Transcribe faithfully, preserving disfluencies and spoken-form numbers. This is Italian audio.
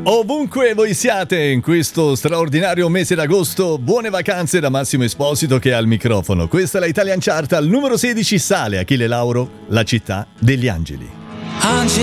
Ovunque voi siate in questo straordinario mese d'agosto, buone vacanze da Massimo Esposito che è al microfono. Questa è la Italian Chart, al numero sedici sale Achille Lauro, La città degli angeli. Angeli